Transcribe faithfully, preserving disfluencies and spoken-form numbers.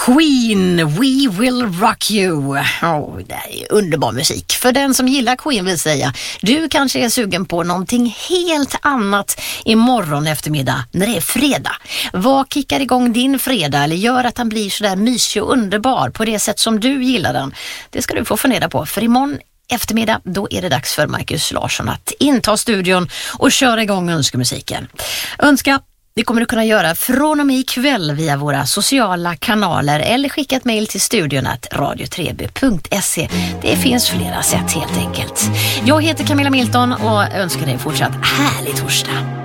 Queen, We Will Rock You. Oh, det är underbar musik. För den som gillar Queen vill säga, du kanske är sugen på någonting helt annat imorgon eftermiddag när det är fredag. Vad kickar igång din fredag eller gör att han blir så där mysig och underbar på det sätt som du gillar den? Det ska du få fundera på, för imorgon eftermiddag, då är det dags för Marcus Larsson att inta studion och köra igång önskemusiken. Önska, det kommer du kunna göra från och med ikväll via våra sociala kanaler eller skicka ett mejl till studion at radio tre b punkt se. Det finns flera sätt helt enkelt. Jag heter Camilla Milton och önskar dig fortsatt härlig torsdag.